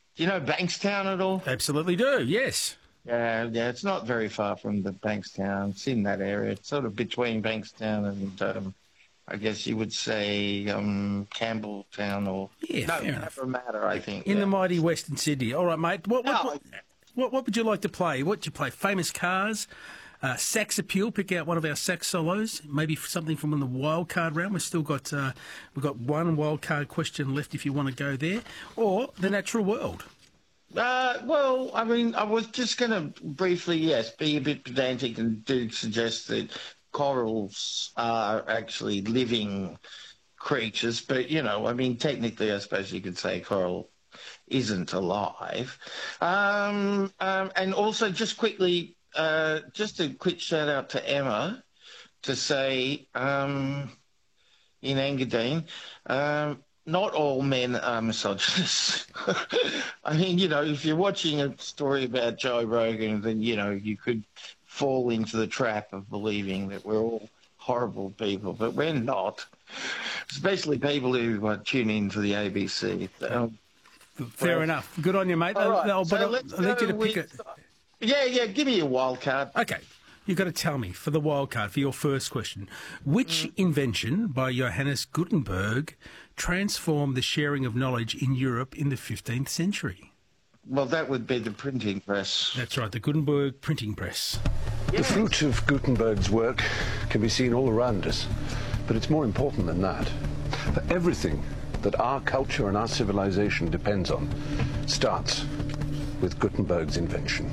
Do you know Bankstown at all? Absolutely do, yes. Yeah, it's not very far from the Bankstown. It's in that area. It's sort of between Bankstown and I guess you would say Campbelltown or Yeah, no, fair enough. Parramatta, I think. In the mighty Western Sydney. All right, mate. What would you like to play? What do you play? Famous cars, sax appeal. Pick out one of our sax solos. Maybe something from the wild card round. We've still got one wild card question left if you want to go there, or the natural world. Well, I mean, I was just going to briefly, yes, be a bit pedantic and do suggest that corals are actually living creatures, but, I mean, technically, I suppose you could say coral isn't alive. And also, just quickly, just a quick shout out to Emma to say, in Engadine, not all men are misogynists. I mean, if you're watching a story about Joe Rogan, then, you could fall into the trap of believing that we're all horrible people, but we're not, especially people who tune into the ABC. Fair enough. Good on you, mate. All right. But I'll let you to pick it. Yeah, give me a wild card. Okay. You've got to tell me, for the wild card, for your first question, which invention by Johannes Gutenberg transformed the sharing of knowledge in Europe in the 15th century? Well, that would be the printing press. That's right, the Gutenberg printing press. The fruit of Gutenberg's work can be seen all around us, but it's more important than that. For everything that our culture and our civilization depends on starts with Gutenberg's invention.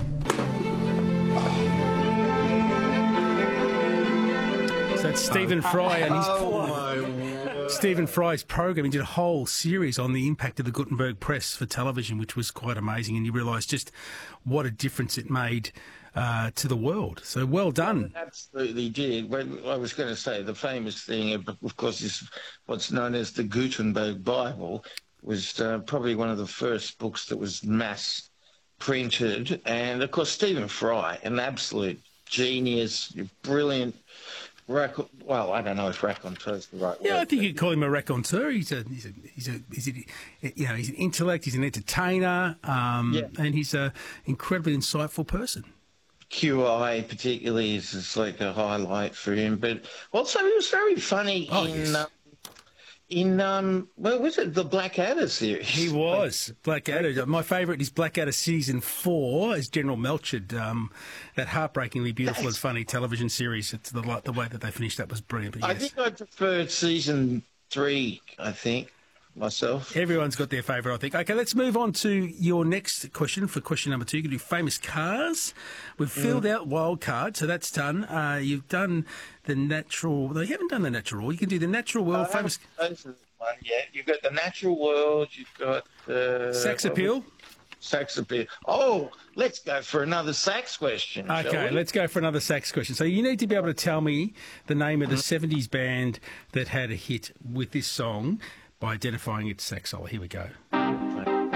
So that's Stephen Fry and Stephen Fry's program. He did a whole series on the impact of the Gutenberg press for television, which was quite amazing, and you realise just what a difference it made to the world. So well done. Well, absolutely did. Well, I was going to say the famous thing, of course, is what's known as the Gutenberg Bible, was probably one of the first books that was mass printed. And, of course, Stephen Fry, an absolute genius, brilliant. Well, I don't know if raconteur is the right word. Yeah, I think you'd call him a raconteur. He's an intellect. He's an entertainer, and he's an incredibly insightful person. QI particularly is just like a highlight for him, but also he was very funny what was it, the Blackadder series? He was Blackadder. My favourite is Blackadder season 4 as General Melchard. That heartbreakingly beautiful and funny television series. It's the way that they finished that was brilliant. But yes. I think I preferred season 3. I think myself. Everyone's got their favourite, I think. Okay, let's move on to your next question for question number 2. You can do famous cars. We've filled out wild card, so that's done. You've done the natural. No, you haven't done the natural. You can do the natural world famous. Yeah, you've got the natural world. You've got sax appeal. Sax appeal. Oh, let's go for another sax question. Okay, let's go for another sax question. So you need to be able to tell me the name of the 70s band that had a hit with this song by identifying its sax solo. Here we go.